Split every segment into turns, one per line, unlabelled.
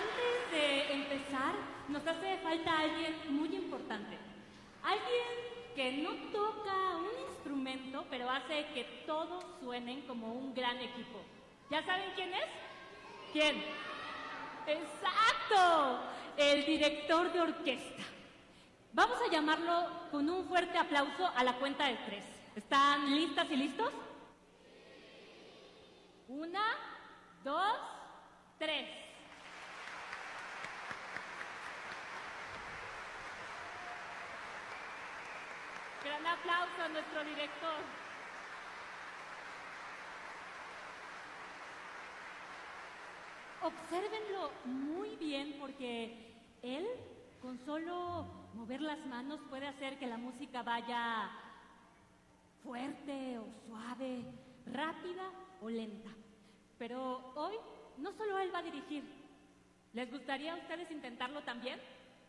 antes de empezar, nos hace falta alguien muy importante. Alguien que no toca un instrumento, pero hace que todos suenen como un gran equipo. ¿Ya saben quién es? ¿Quién? ¡Exacto! El director de orquesta. Vamos a llamarlo con un fuerte aplauso a la cuenta de 3. ¿Están listas y listos? 1, 2, 3. Gran aplauso a nuestro director. Obsérvenlo muy bien porque él, con solo mover las manos, puede hacer que la música vaya fuerte o suave, rápida o lenta. Pero hoy no solo él va a dirigir. ¿Les gustaría a ustedes intentarlo también?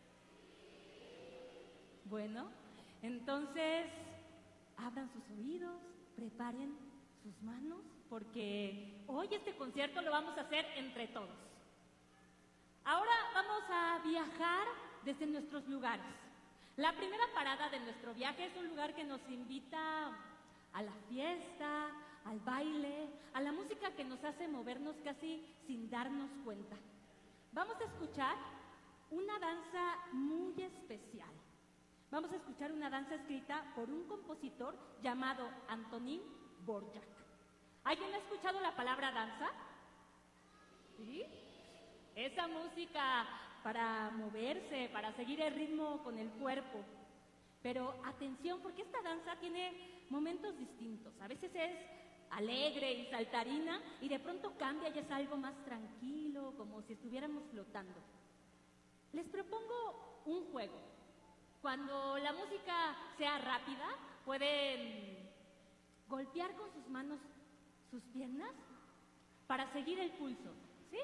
Bueno, entonces abran sus oídos, preparen sus manos, porque hoy este concierto lo vamos a hacer entre todos. Ahora vamos a viajar desde nuestros lugares. La primera parada de nuestro viaje es un lugar que nos invita a la fiesta, al baile, a la música que nos hace movernos casi sin darnos cuenta. Vamos a escuchar una danza muy especial. Vamos a escuchar una danza escrita por un compositor llamado Antonín Dvořák. ¿Alguien ha escuchado la palabra danza? ¿Sí? Esa música para moverse, para seguir el ritmo con el cuerpo. Pero atención, porque esta danza tiene momentos distintos. A veces es alegre y saltarina y de pronto cambia y es algo más tranquilo, como si estuviéramos flotando. Les propongo un juego. Cuando la música sea rápida, pueden golpear con sus manos sus piernas para seguir el pulso, ¿sí?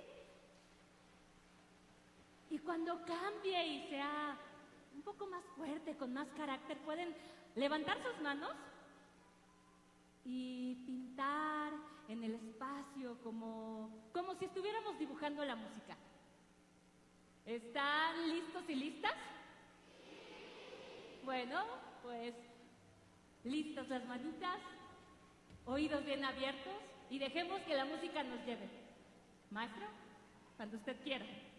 Y cuando cambie y sea un poco más fuerte, con más carácter, pueden levantar sus manos y pintar en el espacio como si estuviéramos dibujando la música. ¿Están listos y listas? Bueno, pues listas las manitas, oídos bien abiertos y dejemos que la música nos lleve. Maestro, cuando usted quiera.